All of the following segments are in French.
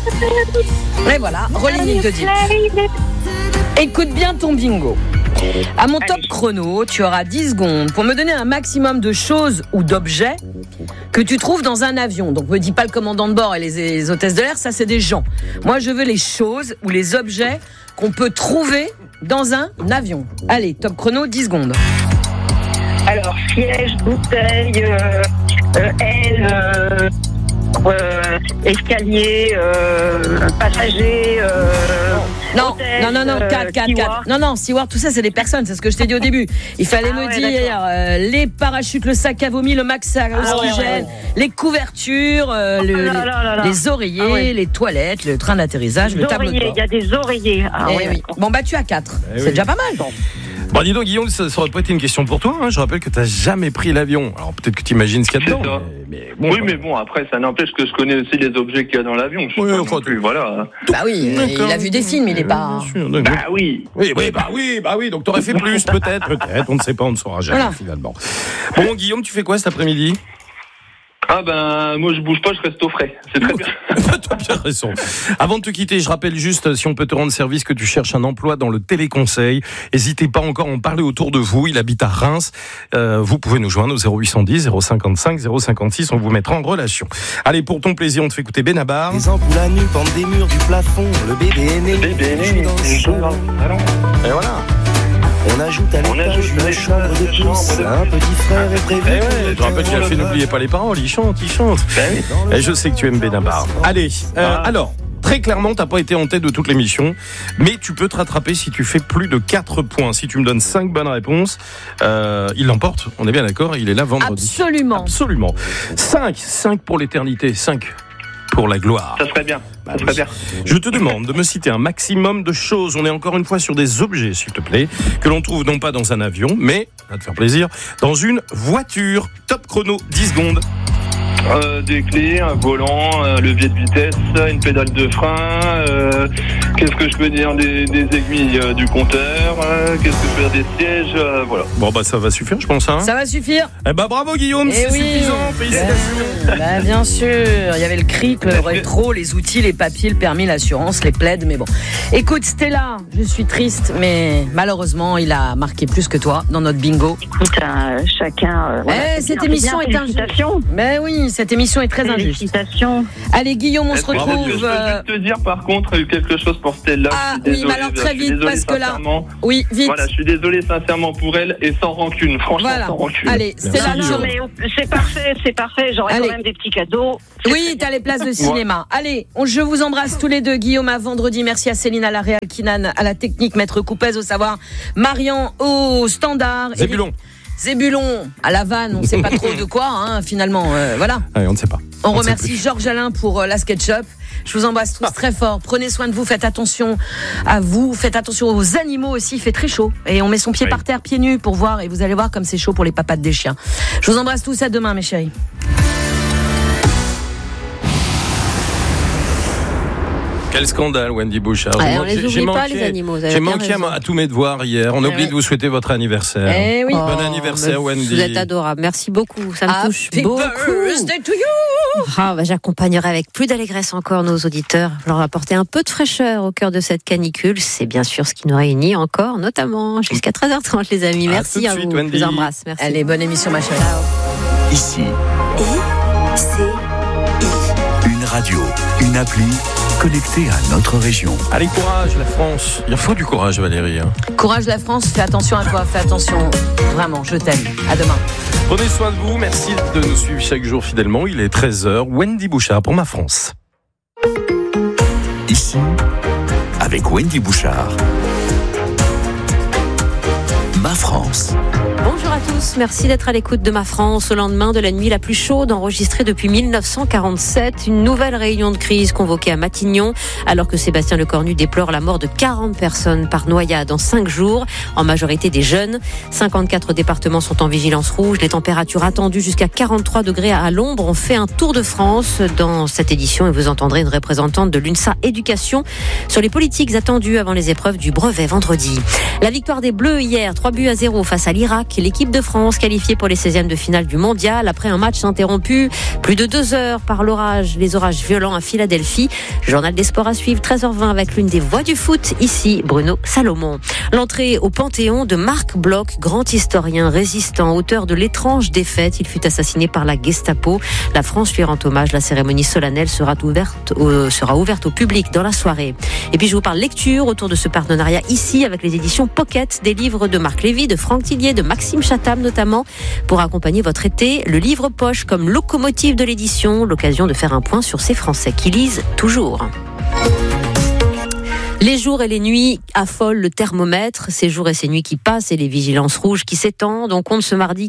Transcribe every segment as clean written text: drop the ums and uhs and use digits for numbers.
Et voilà, Rolling in the Deep. Écoute bien ton bingo. À mon top chrono, tu auras 10 secondes pour me donner un maximum de choses ou d'objets que tu trouves dans un avion. Donc me dis pas le commandant de bord et les hôtesses de l'air, ça c'est des gens. Moi je veux les choses ou les objets qu'on peut trouver dans un avion. Allez, top chrono, 10 secondes. Alors, siège, bouteille, aile, escalier, passager, Non, hôtesse, non, 4. Non, steward, tout ça, c'est des personnes, c'est ce que je t'ai dit au début. Il fallait me dire les parachutes, le sac à vomi, le max à oxygène, les couvertures, les oreillers, les toilettes, le train d'atterrissage, le tableau de bord. Il y a des oreillers. Oui. Bon, bah, tu as 4. C'est déjà pas mal. Bon, dis donc, Guillaume, ça aurait pas été une question pour toi. Hein. Je rappelle que t'as jamais pris l'avion. Alors, peut-être que tu imagines ce qu'il y a dedans. Mais bon, après, ça n'empêche que je connais aussi les objets qu'il y a dans l'avion. Voilà. Bah oui, il a vu des films, il est pas... Bah oui. Oui. Donc, t'aurais fait plus, peut-être. On ne sait pas, on ne saura jamais, finalement. Bon, Guillaume, tu fais quoi cet après-midi ? Ah ben, moi je bouge pas, je reste au frais. C'est très bien. T'as bien raison. Avant de te quitter, je rappelle juste, si on peut te rendre service, que tu cherches un emploi dans le téléconseil. N'hésitez pas encore à en parler autour de vous. Il habite à Reims. Vous pouvez nous joindre au 0810 055 056. On vous mettra en relation. Allez, pour ton plaisir, on te fait écouter Benabar. Les ampoules à nu pendent des murs du plafond. Le bébé est né. Il joue dans le salon. Et voilà. On ajoute à l'étage une chambre de plus. Un petit frère est prévu. Je rappelle qu'il a fait n'oubliez pas les paroles. Il chante. Et je sais que tu aimes Benabar. Allez, alors, très clairement, t'as pas été en tête de toute l'émission, mais tu peux te rattraper si tu fais plus de 4 points. Si tu me donnes 5 bonnes réponses, il l'emporte. On est bien d'accord, il est là vendredi. Absolument. 5 pour l'éternité. 5 pour la gloire. Ça serait bien. Je te demande de me citer un maximum de choses. On est encore une fois sur des objets, s'il te plaît, que l'on trouve non pas dans un avion, mais, à te faire plaisir, dans une voiture. Top chrono, 10 secondes. Des clés, un volant, un levier de vitesse, une pédale de frein, qu'est-ce que je peux dire, des aiguilles du compteur, qu'est-ce que je peux dire, des sièges, voilà. Bon bah ça va suffire, je pense. Hein. Ça va suffire. Eh bah bravo Guillaume, c'est suffisant. Félicitations. Bah bien sûr, il y avait le CRIP, le rétro, les outils, les papiers, le permis, l'assurance, les plaids, mais bon. Écoute Stella, je suis triste, mais malheureusement il a marqué plus que toi dans notre bingo. Écoute, chacun. Cette émission est injuste. Mais oui. Cette émission est très injuste. Félicitations. Allez Guillaume, on se retrouve. Je peux juste te dire par contre quelque chose pour Stella. Oui, mais alors très vite parce que là. Oui, vite. Voilà, je suis désolé sincèrement pour elle et sans rancune, franchement sans rancune. Allez, Stella, c'est parfait. J'aurai quand même des petits cadeaux. Oui, t'as les places de cinéma. Allez, je vous embrasse tous les deux. Guillaume à vendredi. Merci à Céline à la réal, Kinan à la technique, Maître Coupez au savoir, Marian au standard. Zébulon à la vanne, on ne sait pas trop de quoi, finalement, voilà. Allez, on ne sait pas. On remercie Georges Alain pour la SketchUp. Je vous embrasse tous très fort. Prenez soin de vous, faites attention à vous, faites attention aux animaux aussi. Il fait très chaud et on met son pied par terre, pieds nus pour voir et vous allez voir comme c'est chaud pour les papates des chiens. Je vous embrasse tous, à demain mes chéris. Quel scandale, Wendy Bouchard. On les oublie pas, les animaux. J'ai manqué à tous mes devoirs hier. On a oublié de vous souhaiter votre anniversaire. Oui. Bon anniversaire, Wendy. Vous êtes adorable. Merci beaucoup. Ça me touche beaucoup. Birthday to you. J'accompagnerai avec plus d'allégresse encore nos auditeurs. Leur apporter un peu de fraîcheur au cœur de cette canicule. C'est bien sûr ce qui nous réunit encore, notamment jusqu'à 13h30, les amis. Merci à vous. Wendy. Je vous embrasse. Merci. Allez, bonne émission, ma chérie. Ici. Une radio, une appli connectée à notre région. Allez, courage la France. Il faut du courage, Valérie. Courage la France, fais attention à toi, fais attention. Vraiment, je t'aime. À demain. Prenez soin de vous, merci de nous suivre chaque jour fidèlement. Il est 13h. Wendy Bouchard pour Ma France. Ici, avec Wendy Bouchard. Ma France. Bonjour à tous, merci d'être à l'écoute de Ma France au lendemain de la nuit la plus chaude enregistrée depuis 1947. Une nouvelle réunion de crise convoquée à Matignon alors que Sébastien Lecornu déplore la mort de 40 personnes par noyade en 5 jours, en majorité des jeunes. 54 départements sont en vigilance rouge. Les températures attendues jusqu'à 43 degrés à l'ombre. On fait un tour de France dans cette édition et vous entendrez une représentante de l'UNSA Éducation sur les politiques attendues avant les épreuves du brevet vendredi. La victoire des Bleus hier, 3-0 face à l'Irak. L'équipe de France qualifiée pour les 16e de finale du mondial après un match interrompu plus de 2 heures par les orages violents à Philadelphie. Journal des sports à suivre, 13h20 avec l'une des voix du foot, ici Bruno Salomon. L'entrée au Panthéon de Marc Bloch, grand historien, résistant, auteur de l'étrange défaite. Il fut assassiné par la Gestapo. La France lui rend hommage. La cérémonie solennelle sera ouverte au public dans la soirée. Et puis je vous parle lecture autour de ce partenariat ici avec les éditions Pocket, des livres de Marc Lévy, de Franck Tillier, de Maxime Chatham notamment, pour accompagner votre été. Le livre poche comme locomotive de l'édition, l'occasion de faire un point sur ces Français qui lisent toujours. Les jours et les nuits affolent le thermomètre, ces jours et ces nuits qui passent et les vigilances rouges qui s'étendent. On compte ce mardi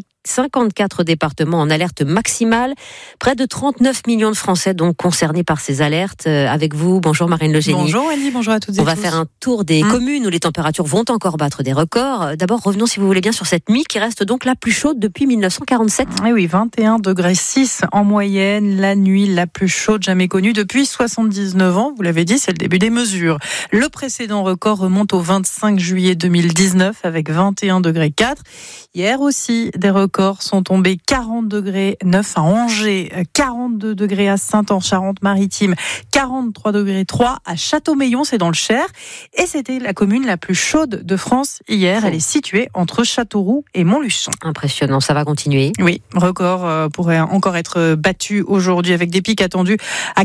54 départements en alerte maximale. Près de 39 millions de Français donc concernés par ces alertes. Avec vous, bonjour Marine Le Génie. Bonjour Annie, bonjour à toutes et tous. On va faire un tour des communes où les températures vont encore battre des records. D'abord, revenons si vous voulez bien sur cette nuit qui reste donc la plus chaude depuis 1947. Oui, 21,6 degrés en moyenne, la nuit la plus chaude jamais connue depuis 79 ans. Vous l'avez dit, c'est le début des mesures. Le précédent record remonte au 25 juillet 2019 avec 21,4 degrés. Hier aussi, des records sont tombés. 40,9 degrés à Angers, 42 degrés à Saint-Anne-Charente-Maritime, 43,3 degrés à Châteaumeillon, c'est dans le Cher. Et c'était la commune la plus chaude de France hier. Elle est située entre Châteauroux et Montluçon. Impressionnant, ça va continuer. Oui, record pourrait encore être battu aujourd'hui avec des pics attendus à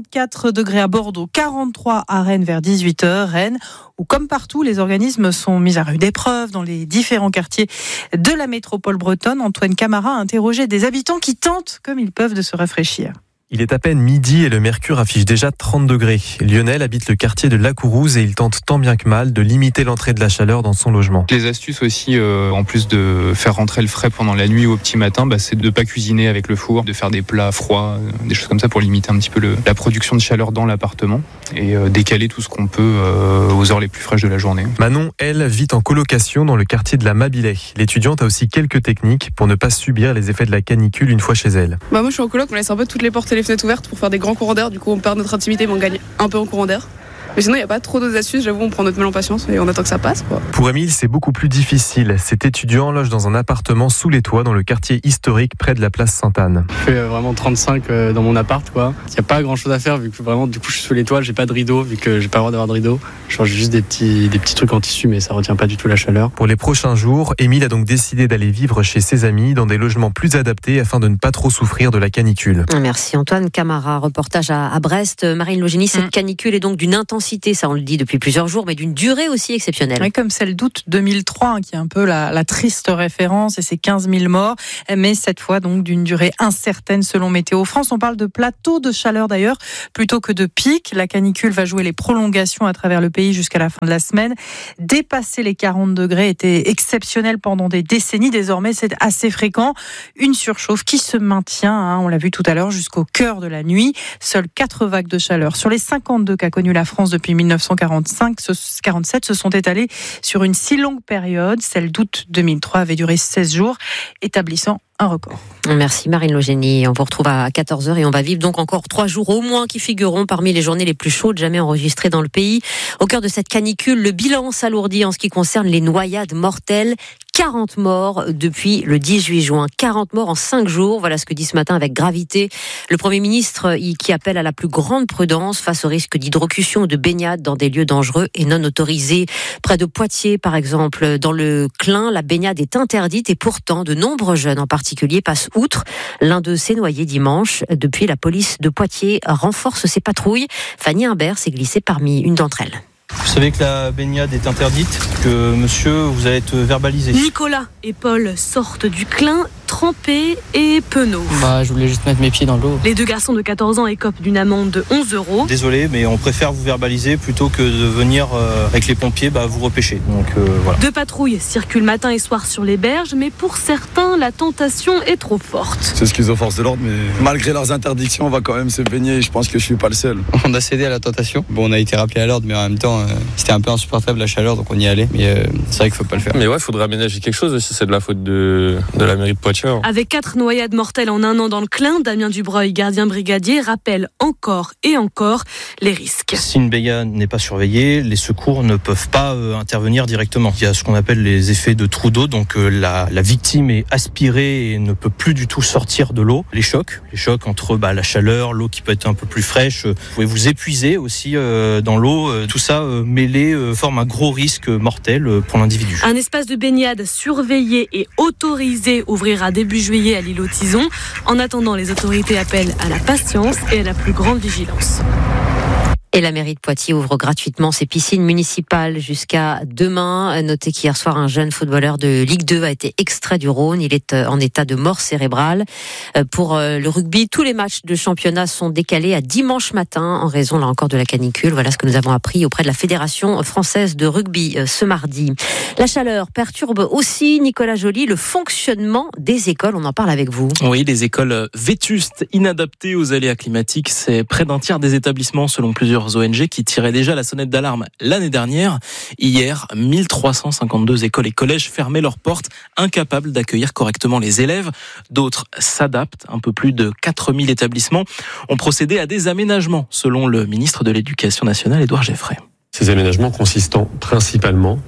44 degrés à Bordeaux, 43 à Rennes vers 18h. Rennes, où comme partout, les organismes sont mis à rude épreuve dans les différents quartiers de la métropole bretonne. Antoine Camara a interrogé des habitants qui tentent, comme ils peuvent, de se rafraîchir. Il est à peine midi et le mercure affiche déjà 30 degrés. Lionel habite le quartier de La Courouse et il tente tant bien que mal de limiter l'entrée de la chaleur dans son logement. Les astuces aussi, en plus de faire rentrer le frais pendant la nuit ou au petit matin, c'est de ne pas cuisiner avec le four, de faire des plats froids, des choses comme ça pour limiter un petit peu la production de chaleur dans l'appartement et décaler tout ce qu'on peut aux heures les plus fraîches de la journée. Manon, elle, vit en colocation dans le quartier de la Mabilais. L'étudiante a aussi quelques techniques pour ne pas subir les effets de la canicule une fois chez elle. Moi je suis en coloc, on laisse un peu toutes les portes et les fenêtres ouvertes pour faire des grands courants d'air, du coup on perd notre intimité mais on gagne un peu en courant d'air. Mais sinon il n'y a pas trop d'autres astuces, j'avoue on prend notre mal en patience et on attend que ça passe, quoi. Pour Émile c'est beaucoup plus difficile. Cet étudiant loge dans un appartement sous les toits dans le quartier historique près de la place Sainte-Anne. Je fais vraiment 35 dans mon appart, quoi. Il n'y a pas grand chose à faire vu que vraiment du coup je suis sous les toits, j'ai pas de rideau vu que j'ai pas le droit d'avoir de rideau. Je change juste des petits trucs en tissu mais ça retient pas du tout la chaleur. Pour les prochains jours, Émile a donc décidé d'aller vivre chez ses amis dans des logements plus adaptés afin de ne pas trop souffrir de la canicule. Merci Antoine Camara. Reportage à Brest. Marine Le Génie, cette canicule est donc d'une intensité, ça on le dit depuis plusieurs jours, mais d'une durée aussi exceptionnelle. Oui, comme celle d'août 2003, qui est un peu la triste référence et ses 15 000 morts, mais cette fois donc d'une durée incertaine selon Météo France. On parle de plateau de chaleur d'ailleurs, plutôt que de pic. La canicule va jouer les prolongations à travers le pays jusqu'à la fin de la semaine. Dépasser les 40 degrés était exceptionnel pendant des décennies. Désormais, c'est assez fréquent. Une surchauffe qui se maintient, on l'a vu tout à l'heure, jusqu'au cœur de la nuit. Seules 4 vagues de chaleur sur les 52 qu'a connu la France depuis 1947 se sont étalées sur une si longue période. Celle d'août 2003 avait duré 16 jours, établissant un record. Merci Marine Le Génie. On vous retrouve à 14h et on va vivre donc encore 3 jours au moins qui figureront parmi les journées les plus chaudes jamais enregistrées dans le pays. Au cœur de cette canicule, le bilan s'alourdit en ce qui concerne les noyades mortelles. 40 morts depuis le 18 juin. 40 morts en 5 jours. Voilà ce que dit ce matin avec gravité le Premier ministre qui appelle à la plus grande prudence face au risque d'hydrocution ou de baignade dans des lieux dangereux et non autorisés. Près de Poitiers, par exemple, dans le Clin, la baignade est interdite et pourtant de nombreux jeunes en particulier passent outre. L'un d'eux s'est noyé dimanche. Depuis, la police de Poitiers renforce ses patrouilles. Fanny Imbert s'est glissée parmi une d'entre elles. Vous savez que la baignade est interdite, que monsieur, vous allez être verbalisé. Nicolas et Paul sortent du Clin, trempés et penauds. Je voulais juste mettre mes pieds dans l'eau. Les 2 garçons de 14 ans écopent d'une amende de 11 €. Désolé, mais on préfère vous verbaliser plutôt que de venir avec les pompiers vous repêcher. Donc voilà. 2 patrouilles circulent matin et soir sur les berges, mais pour certains, la tentation est trop forte. C'est ce qu'ils ont force de l'ordre, mais malgré leurs interdictions, on va quand même se baigner. Je pense que je suis pas le seul. On a cédé à la tentation. On a été rappelé à l'ordre, mais en même temps, c'était un peu insupportable la chaleur, donc on y allait. Mais c'est vrai qu'il faut pas le faire. Mais ouais, il faudrait aménager quelque chose aussi. C'est de la faute de la mairie de Poitiers. Avec 4 noyades mortelles en un an dans le Clin, Damien Dubreuil, gardien brigadier, rappelle encore et encore les risques. Si une baignade n'est pas surveillée, les secours ne peuvent pas intervenir directement. Il y a ce qu'on appelle les effets de trou d'eau, donc la victime est aspirée et ne peut plus du tout sortir de l'eau. Les chocs entre la chaleur, l'eau qui peut être un peu plus fraîche, vous pouvez vous épuiser aussi dans l'eau. Tout ça mêlé forme un gros risque mortel pour l'individu. Un espace de baignade surveillé et autorisé ouvrira début juillet à l'îlot Tison. En attendant, les autorités appellent à la patience et à la plus grande vigilance. Et la mairie de Poitiers ouvre gratuitement ses piscines municipales jusqu'à demain. Notez qu'hier soir, un jeune footballeur de Ligue 2 a été extrait du Rhône. Il est en état de mort cérébrale. Pour le rugby, tous les matchs de championnat sont décalés à dimanche matin en raison, là encore, de la canicule. Voilà ce que nous avons appris auprès de la Fédération française de rugby ce mardi. La chaleur perturbe aussi, Nicolas Joly, le fonctionnement des écoles. On en parle avec vous. Oui, les écoles vétustes, inadaptées aux aléas climatiques. C'est près d'un tiers des établissements, selon plusieurs ONG, qui tiraient déjà la sonnette d'alarme l'année dernière. Hier, 1352 écoles et collèges fermaient leurs portes, incapables d'accueillir correctement les élèves. D'autres s'adaptent. Un peu plus de 4000 établissements ont procédé à des aménagements, selon le ministre de l'Éducation nationale, Édouard Geffray. Ces aménagements consistant principalement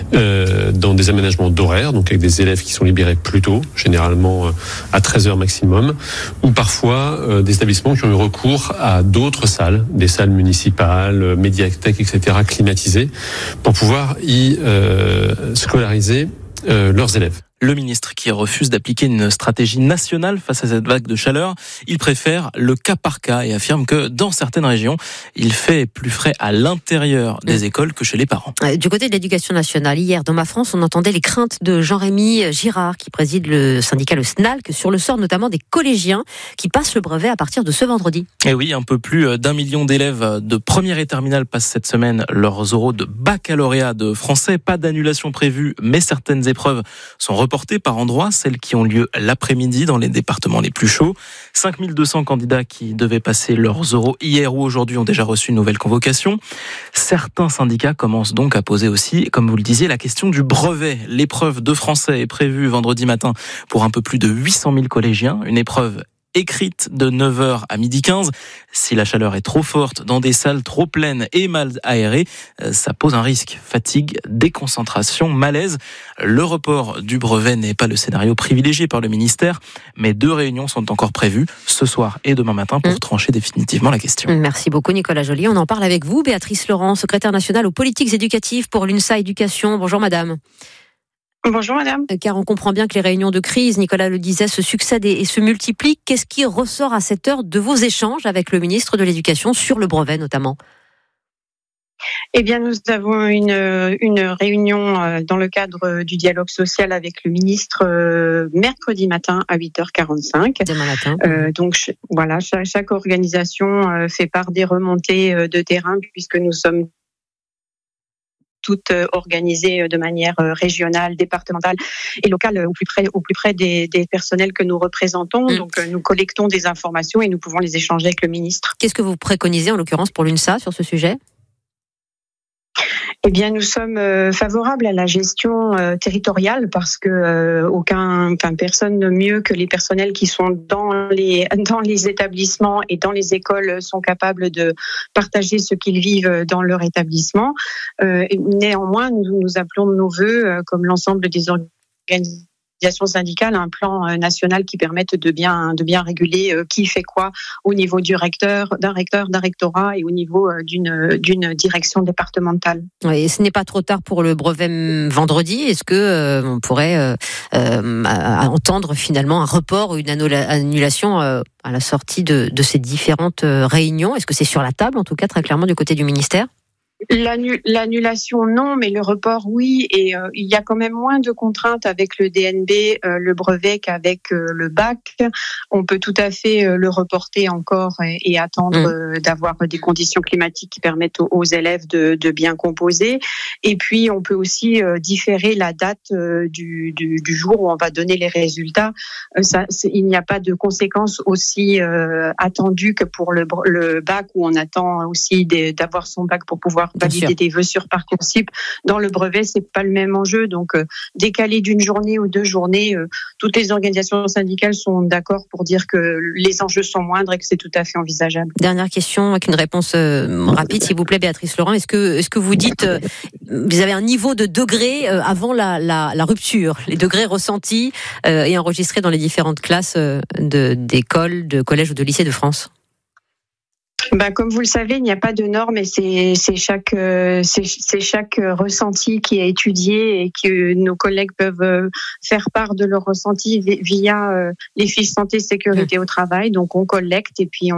dans des aménagements d'horaire, donc avec des élèves qui sont libérés plus tôt, généralement à 13h maximum, ou parfois des établissements qui ont eu recours à d'autres salles, des salles municipales, médiathèques, etc., climatisées, pour pouvoir y scolariser leurs élèves. Le ministre qui refuse d'appliquer une stratégie nationale face à cette vague de chaleur, il préfère le cas par cas et affirme que dans certaines régions, il fait plus frais à l'intérieur des écoles que chez les parents. Du côté de l'Éducation nationale, hier dans Ma France, on entendait les craintes de Jean-Rémy Girard qui préside le syndicat le SNALC sur le sort notamment des collégiens qui passent le brevet à partir de ce vendredi. Et oui, un peu plus d'1 million d'élèves de première et terminale passent cette semaine leurs oraux de baccalauréat de français. Pas d'annulation prévue, mais certaines épreuves sont reportées par endroits, celles qui ont lieu l'après-midi dans les départements les plus chauds. 5200 candidats qui devaient passer leurs oraux hier ou aujourd'hui ont déjà reçu une nouvelle convocation. Certains syndicats commencent donc à poser aussi, comme vous le disiez, la question du brevet. L'épreuve de français est prévue vendredi matin pour un peu plus de 800 000 collégiens. Une épreuve écrite de 9h à 12h15. Si la chaleur est trop forte dans des salles trop pleines et mal aérées, ça pose un risque. Fatigue, déconcentration, malaise. Le report du brevet n'est pas le scénario privilégié par le ministère, mais 2 réunions sont encore prévues ce soir et demain matin pour trancher définitivement la question. Merci beaucoup Nicolas Joly. On en parle avec vous, Béatrice Laurent, secrétaire nationale aux politiques éducatives pour l'UNSA Éducation. Bonjour madame. Bonjour madame. Car on comprend bien que les réunions de crise, Nicolas le disait, se succèdent et se multiplient. Qu'est-ce qui ressort à cette heure de vos échanges avec le ministre de l'Éducation sur le brevet notamment ? Eh bien, nous avons une réunion dans le cadre du dialogue social avec le ministre mercredi matin à 8h45. Demain matin. Donc voilà, chaque organisation fait part des remontées de terrain puisque nous sommes toutes organisées de manière régionale, départementale et locale au plus près des personnels que nous représentons. Donc nous collectons des informations et nous pouvons les échanger avec le ministre. Qu'est-ce que vous préconisez en l'occurrence pour l'UNSA sur ce sujet ? Eh bien, nous sommes favorables à la gestion territoriale parce que personne mieux que les personnels qui sont dans les établissements et dans les écoles sont capables de partager ce qu'ils vivent dans leur établissement. Néanmoins, nous appelons de nos vœux, comme l'ensemble des organisations syndicales, un plan national qui permette de bien réguler qui fait quoi au niveau d'un rectorat et au niveau d'une direction départementale. Oui, et ce n'est pas trop tard pour le brevet vendredi. Est-ce que on pourrait entendre finalement un report ou une annulation à la sortie de ces différentes réunions ? Est-ce que c'est sur la table, en tout cas très clairement du côté du ministère ? L'annulation, non, mais le report, oui. Et il y a quand même moins de contraintes avec le DNB, le brevet qu'avec le bac. On peut tout à fait le reporter encore et attendre d'avoir des conditions climatiques qui permettent aux élèves de bien composer. Et puis, on peut aussi différer la date du jour où on va donner les résultats. Il n'y a pas de conséquences aussi attendues que pour le bac, où on attend aussi d'avoir son bac pour pouvoir valider des vœux sur Parcoursup. Dans le brevet, c'est pas le même enjeu. Donc, décaler d'une journée ou 2 journées, toutes les organisations syndicales sont d'accord pour dire que les enjeux sont moindres et que c'est tout à fait envisageable. Dernière question avec une réponse rapide, s'il vous plaît, Béatrice Laurent. Est-ce que vous dites, vous avez un niveau de degrés avant la rupture, les degrés ressentis et enregistrés dans les différentes classes d'écoles, de collèges ou de lycées de France? Comme vous le savez, il n'y a pas de normes et c'est chaque ressenti qui est étudié et que nos collègues peuvent faire part de leur ressenti via les fiches santé sécurité au travail. Donc on collecte et puis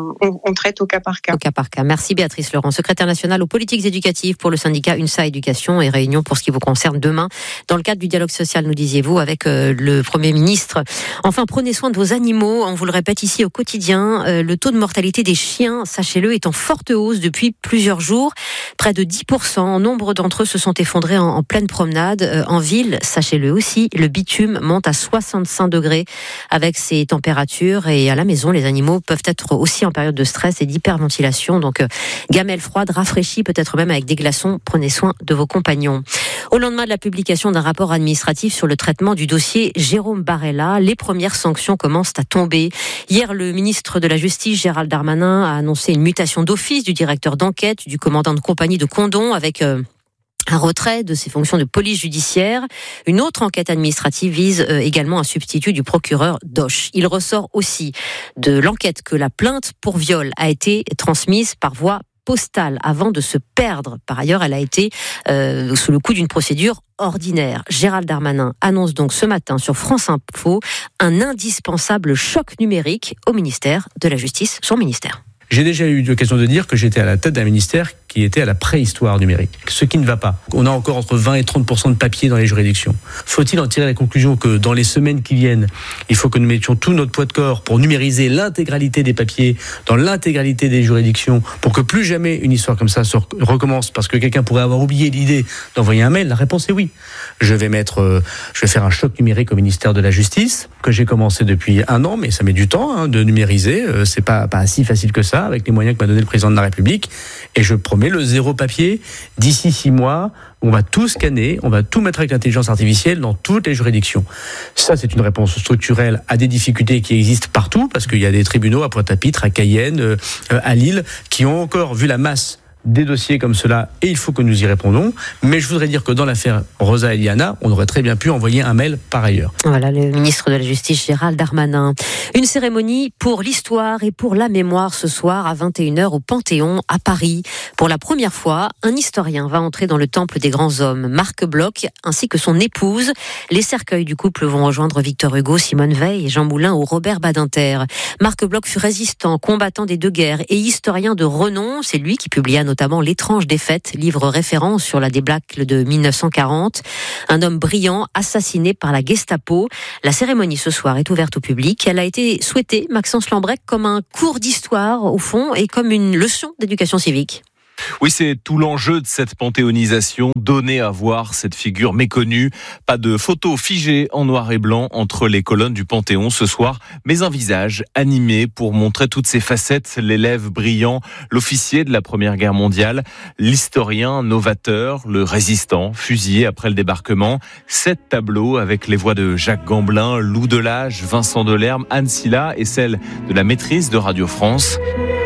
on traite au cas par cas. Au cas par cas. Merci Béatrice Laurent, secrétaire nationale aux politiques éducatives pour le syndicat UNSA Éducation, et réunion pour ce qui vous concerne demain dans le cadre du dialogue social, nous disiez-vous, avec le Premier ministre. Enfin, prenez soin de vos animaux. On vous le répète ici au quotidien, le taux de mortalité des chiens, sachez-le, est en forte hausse depuis plusieurs jours. Près de 10%. Nombre d'entre eux se sont effondrés en pleine promenade. En ville, sachez-le aussi, le bitume monte à 65 degrés avec ces températures. Et à la maison, les animaux peuvent être aussi en période de stress et d'hyperventilation. Donc, gamelle froide, rafraîchie, peut-être même avec des glaçons. Prenez soin de vos compagnons. Au lendemain de la publication d'un rapport administratif sur le traitement du dossier Jérôme Barella, les premières sanctions commencent à tomber. Hier, le ministre de la Justice, Gérald Darmanin, a annoncé une mutation d'office du directeur d'enquête, du commandant de compagnie de Condon, avec un retrait de ses fonctions de police judiciaire. Une autre enquête administrative vise également un substitut du procureur Doche. Il ressort aussi de l'enquête que la plainte pour viol a été transmise par voie postale avant de se perdre. Par ailleurs, elle a été sous le coup d'une procédure ordinaire. Gérald Darmanin annonce donc ce matin sur France Info un indispensable choc numérique au ministère de la Justice, son ministère. J'ai déjà eu l'occasion de dire que j'étais à la tête d'un ministère qui était à la préhistoire numérique, ce qui ne va pas. On a encore entre 20 et 30% de papier dans les juridictions. Faut-il en tirer la conclusion que dans les semaines qui viennent, il faut que nous mettions tout notre poids de corps pour numériser l'intégralité des papiers dans l'intégralité des juridictions pour que plus jamais une histoire comme ça se recommence parce que quelqu'un pourrait avoir oublié l'idée d'envoyer un mail? La réponse est oui. Je vais faire un choc numérique au ministère de la Justice que j'ai commencé depuis 1 an, mais ça met du temps de numériser. C'est pas si facile que ça avec les moyens que m'a donné le président de la République. Et je promets le 0 papier d'ici 6 mois. On va tout scanner, on va tout mettre avec l'intelligence artificielle dans toutes les juridictions. Ça, c'est une réponse structurelle à des difficultés qui existent partout, parce qu'il y a des tribunaux à Pointe-à-Pitre, à Cayenne, à Lille, qui ont encore vu la masse des dossiers comme cela, et il faut que nous y répondons. Mais je voudrais dire que dans l'affaire Rosa Eliana, on aurait très bien pu envoyer un mail par ailleurs. Voilà, le ministre de la Justice, Gérald Darmanin. Une cérémonie pour l'histoire et pour la mémoire ce soir à 21h au Panthéon à Paris. Pour la première fois, un historien va entrer dans le temple des grands hommes, Marc Bloch, ainsi que son épouse. Les cercueils du couple vont rejoindre Victor Hugo, Simone Veil, Jean Moulin ou Robert Badinter. Marc Bloch fut résistant, combattant des 2 guerres et historien de renom. C'est lui qui publia notamment L'étrange défaite, livre référence sur la débâcle de 1940. Un homme brillant, assassiné par la Gestapo. La cérémonie ce soir est ouverte au public. Elle a été souhaitée, Maxence Lambrec, comme un cours d'histoire au fond et comme une leçon d'éducation civique. Oui, c'est tout l'enjeu de cette panthéonisation, donner à voir cette figure méconnue. Pas de photos figées en noir et blanc entre les colonnes du Panthéon ce soir, mais un visage animé pour montrer toutes ses facettes, l'élève brillant, l'officier de la Première Guerre mondiale, l'historien novateur, le résistant, fusillé après le débarquement. 7 tableaux avec les voix de Jacques Gamblin, Lou Delage, Vincent Delerme, Anne Silla et celle de la maîtrise de Radio France.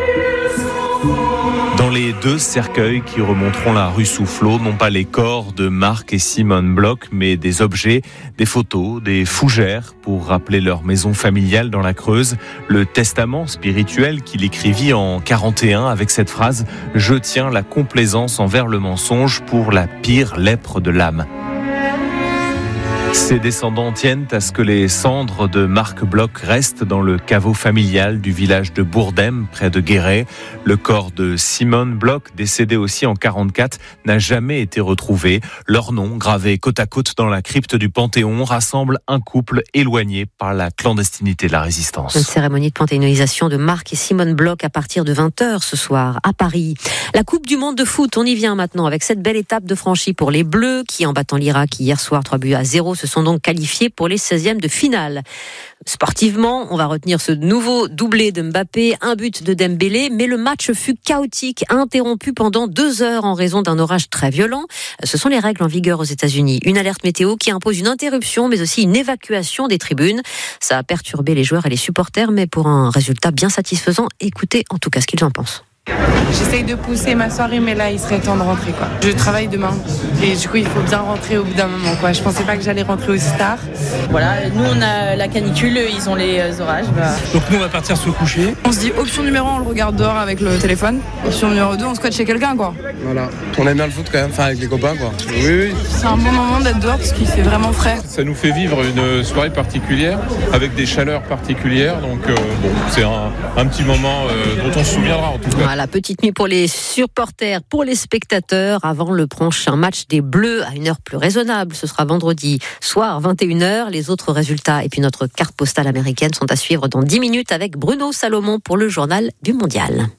Dans les 2 cercueils qui remonteront la rue Soufflot, non pas les corps de Marc et Simone Bloch, mais des objets, des photos, des fougères pour rappeler leur maison familiale dans la Creuse. Le testament spirituel qu'il écrivit en 41 avec cette phrase « Je tiens la complaisance envers le mensonge pour la pire lèpre de l'âme ». Ses descendants tiennent à ce que les cendres de Marc Bloch restent dans le caveau familial du village de Bourdem, près de Guéret. Le corps de Simone Bloch, décédée aussi en 44, n'a jamais été retrouvé. Leur nom, gravé côte à côte dans la crypte du Panthéon, rassemble un couple éloigné par la clandestinité de la résistance. Une cérémonie de panthéonisation de Marc et Simone Bloch à partir de 20h ce soir à Paris. La Coupe du Monde de foot, on y vient maintenant avec cette belle étape de franchie pour les Bleus qui, en battant l'Irak hier soir 3-0 se sont donc qualifiés pour les 16e de finale. Sportivement, on va retenir ce nouveau doublé de Mbappé, un but de Dembélé, mais le match fut chaotique, interrompu pendant 2 heures en raison d'un orage très violent. Ce sont les règles en vigueur aux États-Unis. Une alerte météo qui impose une interruption, mais aussi une évacuation des tribunes. Ça a perturbé les joueurs et les supporters, mais pour un résultat bien satisfaisant, écoutez en tout cas ce qu'ils en pensent. J'essaye de pousser ma soirée, mais là, il serait temps de rentrer, quoi. Je travaille demain et du coup, il faut bien rentrer au bout d'un moment, quoi. Je pensais pas que j'allais rentrer aussi tard. Voilà, nous, on a la canicule, ils ont les orages. Donc nous, on va partir se coucher. On se dit option numéro 1, on le regarde dehors avec le téléphone. Option numéro 2, on squatte chez quelqu'un, quoi. Voilà. On aime bien le foot quand même, enfin avec les copains, quoi. Oui. C'est un bon moment d'être dehors parce qu'il fait vraiment frais. Ça nous fait vivre une soirée particulière avec des chaleurs particulières. Donc c'est un petit moment dont on se souviendra en tout cas. Voilà, petite nuit pour les supporters, pour les spectateurs, avant le prochain match des Bleus à une heure plus raisonnable. Ce sera vendredi soir, 21h. Les autres résultats et puis notre carte postale américaine sont à suivre dans 10 minutes avec Bruno Salomon pour le journal du Mondial.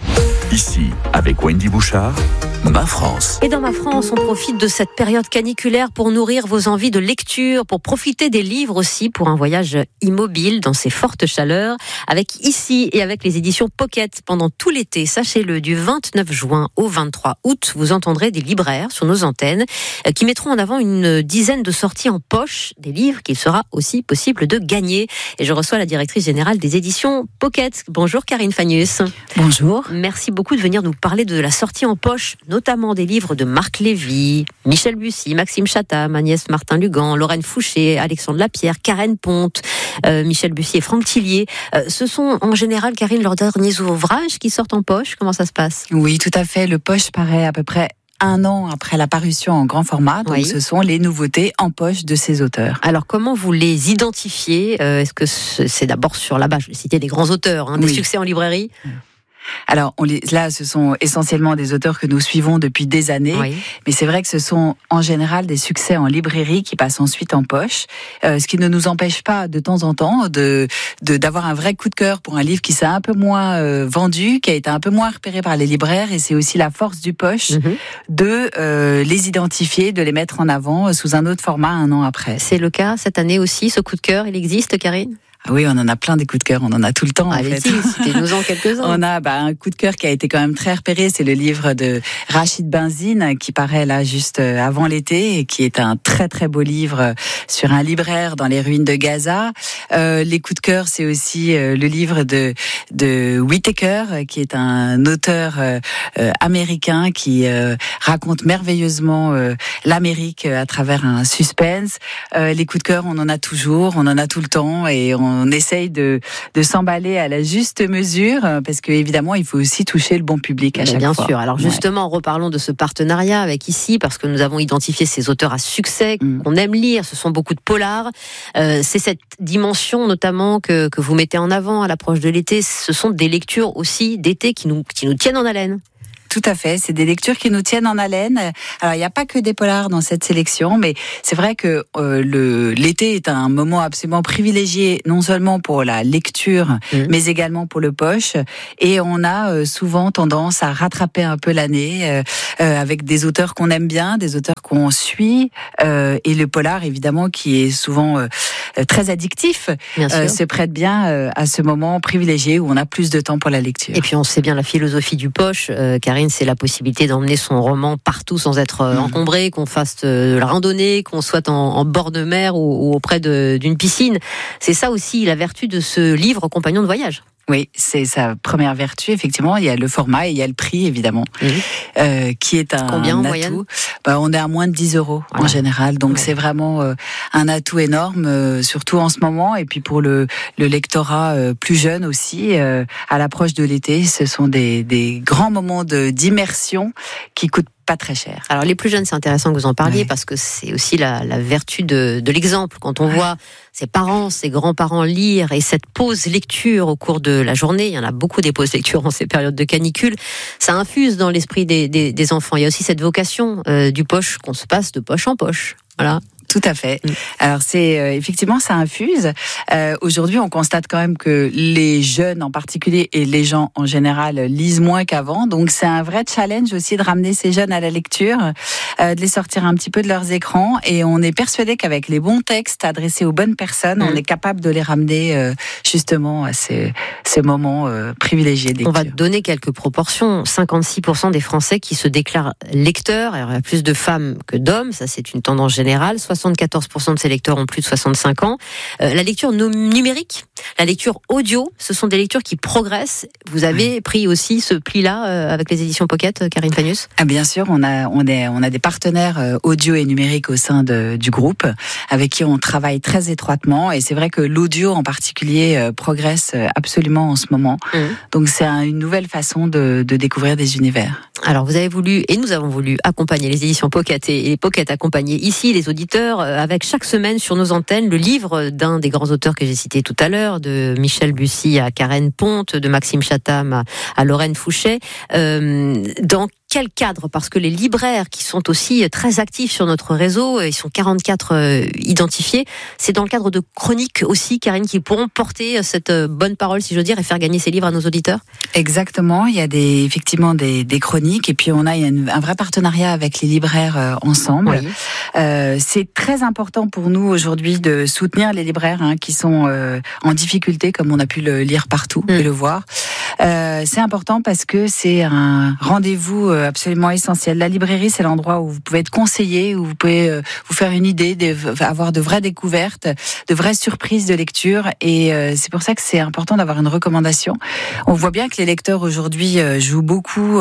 Ici, avec Wendy Bouchard, Ma France. Et dans Ma France, on profite de cette période caniculaire pour nourrir vos envies de lecture, pour profiter des livres aussi, pour un voyage immobile dans ces fortes chaleurs, avec Ici et avec les éditions Pocket pendant tout l'été. Sachez-le, du 29 juin au 23 août, vous entendrez des libraires sur nos antennes qui mettront en avant une dizaine de sorties en poche, des livres qu'il sera aussi possible de gagner. Et je reçois la directrice générale des éditions Pocket. Bonjour Karine Fagnus. Bonjour. Merci beaucoup de venir nous parler de la sortie en poche, notamment des livres de Marc Lévy, Michel Bussy, Maxime Chatham, Agnès Martin-Lugan, Lorraine Fouché, Alexandre Lapierre, Karen Ponte, Michel Bussy et Franck Tillier. Ce sont en général, Karine, leurs derniers ouvrages qui sortent en poche. Comment ça se passe ? Oui, tout à fait. Le poche paraît à peu près 1 an après la parution en grand format. Donc, ce sont les nouveautés en poche de ces auteurs. Alors, comment vous les identifiez ? Est-ce que c'est d'abord sur la base, je vais citer des grands auteurs, des succès en librairie ? Alors, là, ce sont essentiellement des auteurs que nous suivons depuis des années, mais c'est vrai que ce sont en général des succès en librairie qui passent ensuite en poche, ce qui ne nous empêche pas de temps en temps d'avoir un vrai coup de cœur pour un livre qui s'est un peu moins vendu, qui a été un peu moins repéré par les libraires, et c'est aussi la force du poche de les identifier, de les mettre en avant sous un autre format 1 an après. C'est le cas cette année aussi, ce coup de cœur, il existe, Karine ? Ah oui, on en a plein des coups de cœur, on en a tout le temps. Allez-y, citez-nous-en quelques-uns. On a un coup de cœur qui a été quand même très repéré, c'est le livre de Rachid Benzine qui paraît là juste avant l'été et qui est un très très beau livre sur un libraire dans les ruines de Gaza. Les coups de cœur, c'est aussi le livre de Whitaker, qui est un auteur américain qui raconte merveilleusement l'Amérique à travers un suspense. Les coups de cœur, on en a toujours, on en a tout le temps, et on essaye de s'emballer à la juste mesure, parce que évidemment, il faut aussi toucher le bon public à chaque fois. Bien sûr. Alors justement, reparlons de ce partenariat avec Ici, parce que nous avons identifié ces auteurs à succès qu'on aime lire. Ce sont beaucoup de polars. C'est cette dimension notamment que vous mettez en avant à l'approche de l'été. Ce sont des lectures aussi d'été qui nous tiennent en haleine. Tout à fait, c'est des lectures qui nous tiennent en haleine. Alors, il n'y a pas que des polars dans cette sélection, mais c'est vrai que l'été est un moment absolument privilégié, non seulement pour la lecture, mais également pour le poche. Et on a souvent tendance à rattraper un peu l'année avec des auteurs qu'on aime bien, des auteurs qu'on suit, et le polar, évidemment, qui est souvent très addictif, se prête bien à ce moment privilégié où on a plus de temps pour la lecture. Et puis, on sait bien la philosophie du poche, Karine, c'est la possibilité d'emmener son roman partout sans être encombré, qu'on fasse de la randonnée, qu'on soit en bord de mer ou auprès d'une piscine. C'est ça aussi la vertu de ce livre compagnon de voyage. Oui, c'est sa première vertu, effectivement. Il y a le format et il y a le prix, évidemment, qui est un Combien, en atout. moyenne ? On est à moins de 10 € en général, donc c'est vraiment un atout énorme, surtout en ce moment. Et puis pour le lectorat plus jeune aussi, à l'approche de l'été, ce sont des grands moments d'immersion qui coûtent pas très cher. Alors les plus jeunes, c'est intéressant que vous en parliez parce que c'est aussi la vertu de l'exemple. Quand on voit ses parents, ses grands-parents lire et cette pause lecture au cours de la journée, il y en a beaucoup des pauses lecture en ces périodes de canicule, ça infuse dans l'esprit des enfants. Il y a aussi cette vocation du poche qu'on se passe de poche en poche. Voilà. Tout à fait. Alors c'est effectivement ça infuse. Aujourd'hui, on constate quand même que les jeunes en particulier et les gens en général lisent moins qu'avant. Donc c'est un vrai challenge aussi de ramener ces jeunes à la lecture. de les sortir un petit peu de leurs écrans. Et on est persuadé qu'avec les bons textes adressés aux bonnes personnes, on est capable de les ramener justement à ces moments privilégiés de lecture. On va donner quelques proportions. 56% des Français qui se déclarent lecteurs. Alors, il y a plus de femmes que d'hommes, ça c'est une tendance générale. 74% de ces lecteurs ont plus de 65 ans. La lecture numérique, la lecture audio, ce sont des lectures qui progressent. Vous avez pris aussi ce pli-là avec les éditions Pocket, Karine Fanius ? Bien sûr, on a des partenaires audio et numériques au sein du groupe avec qui on travaille très étroitement. Et c'est vrai que l'audio en particulier progresse absolument en ce moment. Donc c'est une nouvelle façon de découvrir des univers. Alors vous avez voulu, et nous avons voulu accompagner les éditions Pocket et Pocket accompagner ici les auditeurs avec chaque semaine sur nos antennes le livre d'un des grands auteurs que j'ai cité tout à l'heure, de Michel Bussy à Karen Ponte, de Maxime Chatham à Lorraine Fouché. Dans quel cadre ? Parce que les libraires qui sont aussi très actifs sur notre réseau, ils sont 44 identifiés, c'est dans le cadre de chroniques aussi, Karine, qui pourront porter cette bonne parole, si je veux dire, et faire gagner ces livres à nos auditeurs ? Exactement, il y a effectivement des chroniques, et puis il y a un vrai partenariat avec les libraires ensemble. Oui. C'est très important pour nous aujourd'hui de soutenir les libraires qui sont en difficulté, comme on a pu le lire partout et le voir. C'est important parce que c'est un rendez-vous absolument essentiel. La librairie, c'est l'endroit où vous pouvez être conseillé, où vous pouvez vous faire une idée, avoir de vraies découvertes, de vraies surprises de lecture. Et c'est pour ça que c'est important d'avoir une recommandation. On voit bien que les lecteurs aujourd'hui jouent beaucoup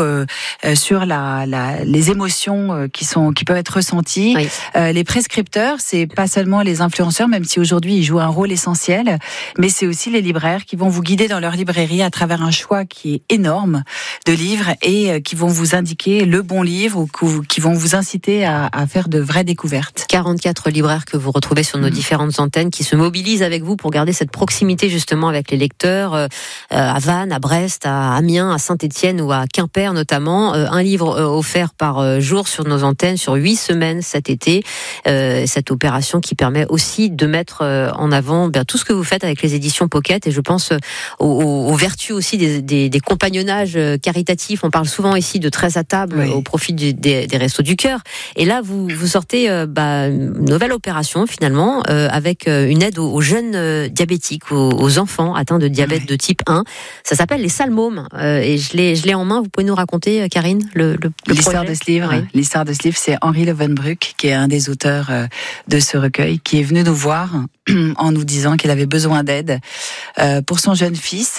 sur les émotions qui peuvent être ressenties. Oui. Les prescripteurs, c'est pas seulement les influenceurs, même si aujourd'hui ils jouent un rôle essentiel, mais c'est aussi les libraires qui vont vous guider dans leur librairie à travers un choix qui est énorme de livres et qui vont vous indiquer le bon livre ou qui vont vous inciter à faire de vraies découvertes. 44 libraires que vous retrouvez sur nos différentes antennes qui se mobilisent avec vous pour garder cette proximité justement avec les lecteurs à Vannes, à Brest, à Amiens, à Saint-Étienne ou à Quimper notamment. Un livre offert par jour sur nos antennes sur 8 semaines cet été. Cette opération qui permet aussi de mettre en avant tout ce que vous faites avec les éditions Pocket et je pense aux vertus aussi des compagnonnages caritatifs. On parle souvent ici de 13 à table au profit des Restos du Cœur. Et là, vous sortez une nouvelle opération finalement avec une aide aux jeunes diabétiques, aux enfants atteints de diabète de type 1. Ça s'appelle les Salmômes et je l'ai en main. Vous pouvez nous raconter, Karine, l'histoire de ce livre. Oui. L'histoire de ce livre, c'est Henri Levenbruck qui est un des auteurs de ce recueil, qui est venu nous voir en nous disant qu'il avait besoin d'aide pour son jeune fils,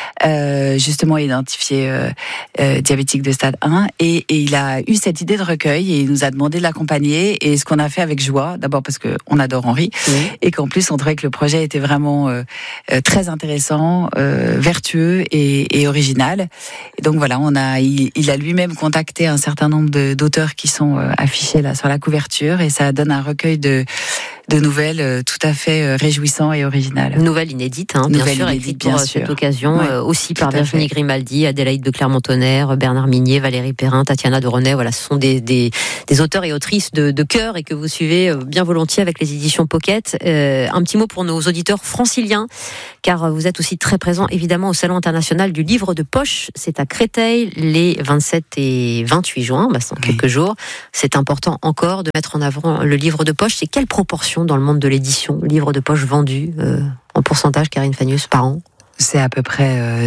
justement identifié diabétique de stade 1, et il a eu cette idée de recueil et il nous a demandé de l'accompagner, et ce qu'on a fait avec joie, d'abord parce qu'on adore Henri, et qu'en plus on trouvait que le projet était vraiment très intéressant, vertueux et original. Et donc voilà, il a lui-même contacté un certain nombre d'auteurs qui sont affichés là sur la couverture, et ça donne un recueil de nouvelles tout à fait réjouissant et original. Nouvelle inédite, bien sûr, écrite pour cette occasion, aussi par Virginie Grimaldi, Adélaïde de Clermont-Tonnerre, Bernard Minier, Valérie Perrin, Tatiana de René. Voilà, ce sont des auteurs et autrices de cœur et que vous suivez bien volontiers avec les éditions Pocket. Un petit mot pour nos auditeurs franciliens, car vous êtes aussi très présents évidemment au Salon international du livre de poche. C'est à Créteil les 27 et 28 juin, c'est dans quelques jours. C'est important encore de mettre en avant le livre de poche. C'est quelle proportion dans le monde de l'édition, livre de poche vendu en pourcentage, Karine Fanius, par an? C'est à peu près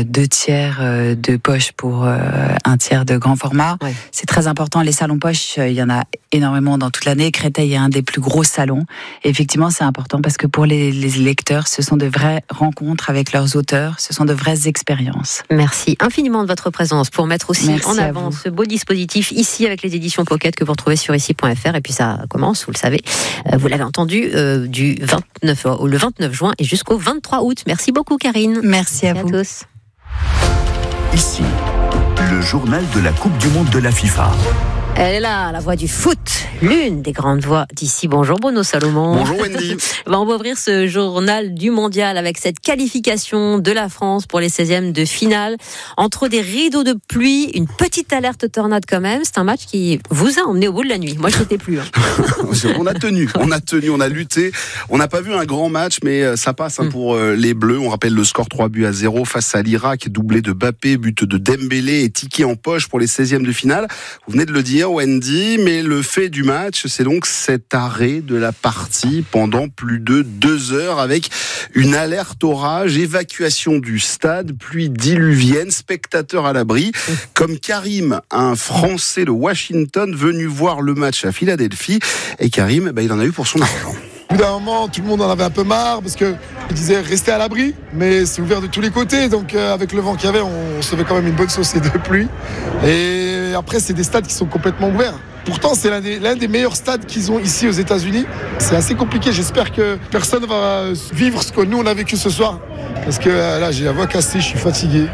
2/3 de poche pour 1/3 de grand format. Ouais. C'est très important. Les salons poche, il y en a énormément dans toute l'année. Créteil est un des plus gros salons. Et effectivement, c'est important parce que pour les lecteurs, ce sont de vraies rencontres avec leurs auteurs. Ce sont de vraies expériences. Merci infiniment de votre présence pour mettre aussi en avant ce beau dispositif ici avec les éditions Pocket que vous retrouvez sur ici.fr. Et puis ça commence, vous le savez, vous l'avez entendu, le 29 juin et jusqu'au 23 août. Merci beaucoup, Karine. Merci à vous. Tous. Ici, le journal de la Coupe du Monde de la FIFA. Elle est là, la voix du foot. l'une des grandes voix d'ici. Bonjour Bruno Salomon. Bonjour Wendy. On va ouvrir ce journal du mondial avec cette qualification de la France pour les 16e de finale. Entre des rideaux de pluie, une petite alerte tornade quand même. C'est un match qui vous a emmené au bout de la nuit. Moi, je n'étais plus. On a tenu, on a lutté. On n'a pas vu un grand match, mais ça passe pour les Bleus. On rappelle le score 3-0 face à l'Irak, doublé de Mbappé, but de Dembélé et ticket en poche pour les 16e de finale. Vous venez de le dire, Wendy, mais le fait du match, c'est donc cet arrêt de la partie pendant plus de 2 heures avec une alerte orage, évacuation du stade, pluie diluvienne, spectateurs à l'abri, comme Karim, un Français de Washington venu voir le match à Philadelphie. Et Karim, il en a eu pour son argent. Au bout d'un moment, tout le monde en avait un peu marre parce que il disait rester à l'abri, mais c'est ouvert de tous les côtés. Donc avec le vent qu'il y avait, on se fait quand même une bonne saucée de pluie. Et après, c'est des stades qui sont complètement ouverts. Pourtant, c'est l'un des meilleurs stades qu'ils ont ici aux États-Unis. C'est assez compliqué. J'espère que personne va vivre ce que nous on a vécu ce soir. Parce que là, j'ai la voix cassée, je suis fatigué.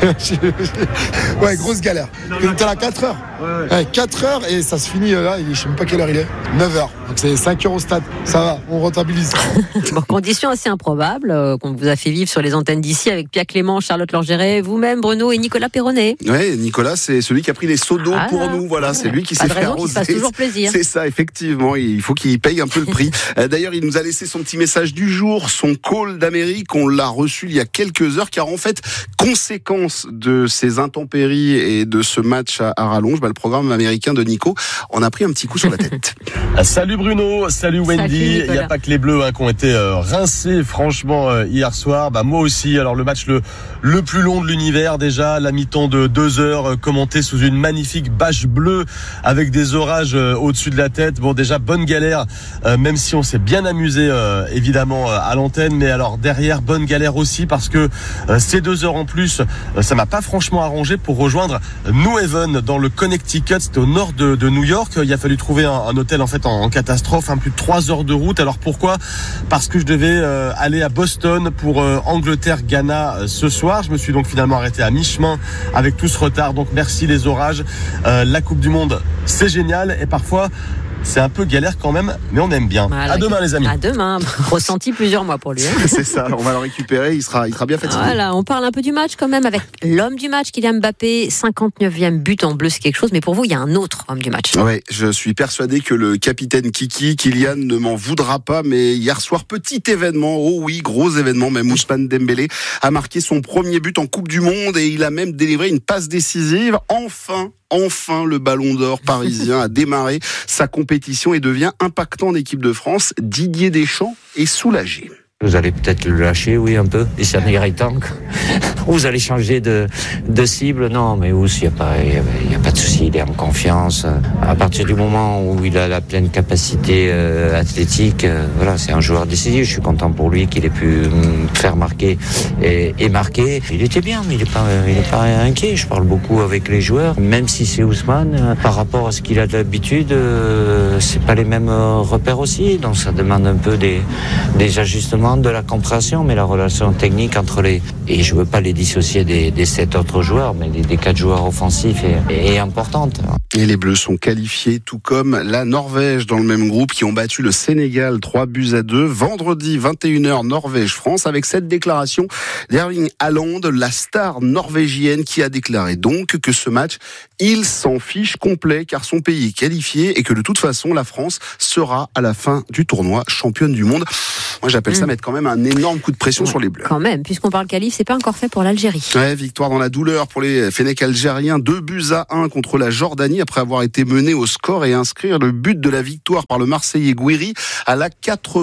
Ouais, grosse galère. On était là à 4 heures. Ouais, 4 heures et ça se finit là, je ne sais même pas quelle heure il est. 9 heures. Donc c'est 5 heures au stade. Ça va, on rentabilise. Bon, conditions assez improbables qu'on vous a fait vivre sur les antennes d'ici avec Pierre Clément, Charlotte Langeret, vous-même, Bruno et Nicolas Perronnet. Oui, Nicolas, c'est celui qui a pris les seaux d'eau pour nous. Voilà, c'est lui qui s'est fait arroser. Ça se fasse toujours plaisir. C'est ça, effectivement. Il faut qu'il paye un peu le prix. D'ailleurs, il nous a laissé son petit message du jour, son call d'Amérique. On l'a reçu il y a quelques heures, car en fait, conséquence de ces intempéries et de ce match à rallonge, le programme américain de Nico en a pris un petit coup sur la tête. Salut Bruno, salut Wendy. Il n'y a pas que les Bleus qui ont été rincés franchement hier soir. Moi aussi. Alors le match le plus long de l'univers déjà, la mi-temps de 2 heures commenté sous une magnifique bâche bleue avec des orages au-dessus de la tête. Bon, déjà bonne galère, même si on s'est bien amusé évidemment à l'antenne, mais alors derrière bonne galère aussi parce que ces 2 heures en plus, ça m'a pas franchement arrangé pour rejoindre New Haven dans le Connecticut. C'était au nord de New York. Il a fallu trouver un hôtel en fait en catastrophe, plus de 3 heures de route. Alors pourquoi ? Parce que je devais aller à Boston pour Angleterre-Ghana ce soir. Je me suis donc finalement arrêté à mi-chemin avec tout ce retard. Donc merci les orages. La Coupe du Monde, c'est génial et parfois c'est un peu galère quand même, mais on aime bien. Voilà, à demain les amis. À demain. Ressenti plusieurs mois pour lui. C'est ça, on va le récupérer, il sera bien fatigué. Voilà, on parle un peu du match quand même avec l'homme du match, Kylian Mbappé, 59e but en bleu, c'est quelque chose, mais pour vous, il y a un autre homme du match. Ouais, je suis persuadé que le capitaine Kiki, Kylian, ne m'en voudra pas, mais hier soir, petit événement, oh oui, gros événement, même Ousmane Dembélé a marqué son premier but en Coupe du Monde et il a même délivré une passe décisive. Enfin, le Ballon d'Or parisien a démarré sa compétition et devient impactant en équipe de France. Didier Deschamps est soulagé. Vous allez peut-être le lâcher, oui, un peu. Et ça n'ira tant que vous allez changer de cible. Non, mais il n'y a pas de souci. Il est en confiance. À partir du moment où il a la pleine capacité athlétique, voilà, c'est un joueur décisif. Je suis content pour lui qu'il ait pu faire marquer et marquer. Il était bien, mais il est pas inquiet. Je parle beaucoup avec les joueurs. Même si c'est Ousmane, par rapport à ce qu'il a d'habitude, c'est pas les mêmes repères aussi. Donc ça demande un peu des ajustements, de la compréhension, mais la relation technique entre et je veux pas les dissocier des 7 autres joueurs, mais des 4 joueurs offensifs est importante. Et les Bleus sont qualifiés, tout comme la Norvège dans le même groupe, qui ont battu le Sénégal 3-2. Vendredi 21h, Norvège-France, avec cette déclaration d'Erling Haaland, la star norvégienne, qui a déclaré donc que ce match, il s'en fiche complet, car son pays est qualifié et que de toute façon, la France sera à la fin du tournoi championne du monde. Moi, j'appelle ça mettre quand même un énorme coup de pression sur les Bleus. Quand même, puisqu'on parle qualif, c'est pas encore fait pour l'Algérie. Ouais, victoire dans la douleur pour les Fennecs algériens, 2-1 contre la Jordanie, après avoir été menés au score et inscrire le but de la victoire par le Marseillais Gouiri à la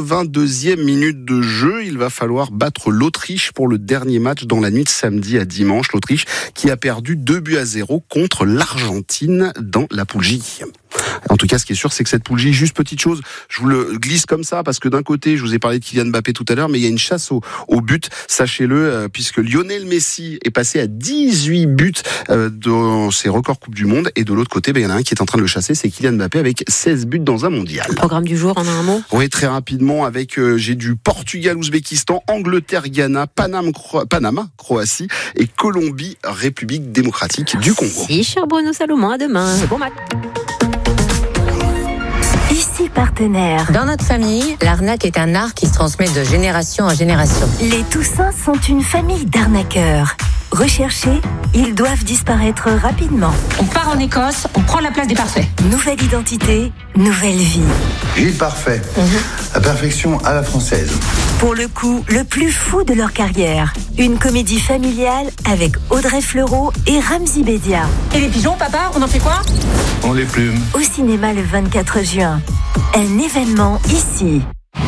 82e minute de jeu. Il va falloir battre l'Autriche pour le dernier match dans la nuit de samedi à dimanche. L'Autriche qui a perdu 2-0 contre l'Argentine dans la poule J. En tout cas, ce qui est sûr, c'est que cette poule J, juste petite chose, je vous le glisse comme ça, parce que d'un côté, je vous ai parlé de Kylian Mbappé tout à l'heure, mais il y a une chasse au but, sachez-le, puisque Lionel Messi est passé à 18 buts dans ses records Coupe du Monde, et de l'autre côté, il y en a un qui est en train de le chasser, c'est Kylian Mbappé avec 16 buts dans un mondial. Le programme du jour, en un mot ? Oui, très rapidement, avec j'ai du Portugal-Ouzbékistan, Angleterre-Ghana, Panama, Croatie, et Colombie-République démocratique du Congo. Si, cher Bruno Salomon, à demain. Bon match. partenaires. Dans notre famille, l'arnaque est un art qui se transmet de génération en génération. Les Toussins sont une famille d'arnaqueurs. Recherchés, ils doivent disparaître rapidement. On part en Écosse, on prend la place des parfaits. Nouvelle identité, nouvelle vie. Gilles Parfait, la perfection à la française. Pour le coup, le plus fou de leur carrière. Une comédie familiale avec Audrey Fleurot et Ramzy Bedia. Et les pigeons, papa, on en fait quoi? On les plume. Au cinéma le 24 juin. Un événement ici.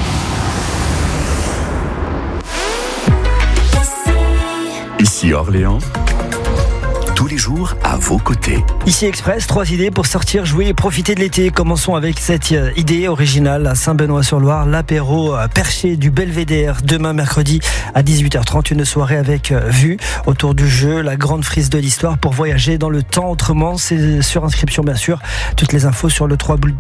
Ici Orléans, tous les jours à vos côtés. Ici Express, 3 idées pour sortir, jouer et profiter de l'été. Commençons avec cette idée originale à Saint-Benoît-sur-Loire, l'apéro perché du Belvédère. Demain mercredi à 18h30, une soirée avec vue autour du jeu, la grande frise de l'histoire pour voyager dans le temps autrement. C'est sur inscription bien sûr. Toutes les infos sur le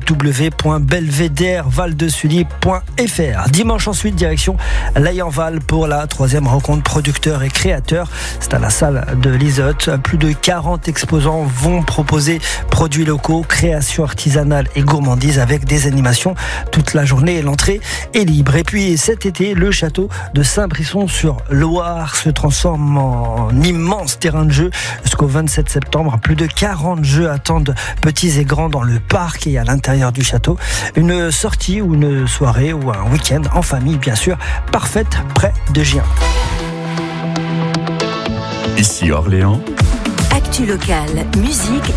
www.belvédèrevaldesully.fr. Dimanche ensuite, direction l'Ayenval pour la 3e rencontre producteurs et créateurs. C'est à la salle de l'Isotte. Plus de 40 exposants vont proposer produits locaux, créations artisanales et gourmandises avec des animations toute la journée et l'entrée est libre. Et puis cet été, le château de Saint-Brisson-sur-Loire se transforme en immense terrain de jeu jusqu'au 27 septembre. Plus de 40 jeux attendent petits et grands dans le parc et à l'intérieur du château. Une sortie ou une soirée ou un week-end en famille, bien sûr, parfaite près de Gien. Ici Orléans. Actu locale, musique